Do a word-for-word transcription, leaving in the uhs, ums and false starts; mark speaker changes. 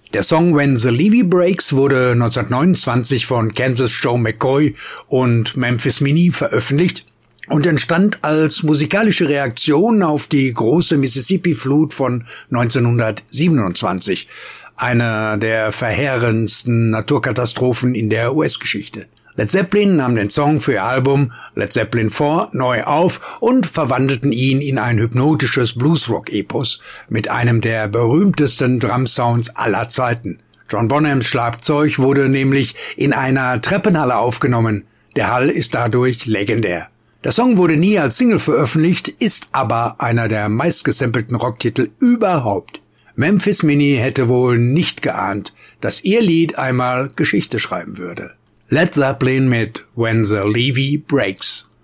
Speaker 1: Der Song When the Levee Breaks wurde neunzehnhundertneunundzwanzig von Kansas Joe McCoy und Memphis Minnie veröffentlicht und entstand als musikalische Reaktion auf die große Mississippi-Flut von neunzehnhundertsiebenundzwanzig, einer der verheerendsten Naturkatastrophen in der U S-Geschichte. Led Zeppelin nahm den Song für ihr Album Led Zeppelin vier neu auf und verwandelten ihn in ein hypnotisches Bluesrock-Epos mit einem der berühmtesten Drum-Sounds aller Zeiten. John Bonhams Schlagzeug wurde nämlich in einer Treppenhalle aufgenommen. Der Hall ist dadurch legendär. Der Song wurde nie als Single veröffentlicht, ist aber einer der meistgesampelten Rocktitel überhaupt. Memphis Minnie hätte wohl nicht geahnt, dass ihr Lied einmal Geschichte schreiben würde. Led Zeppelin mit When the Levee Breaks.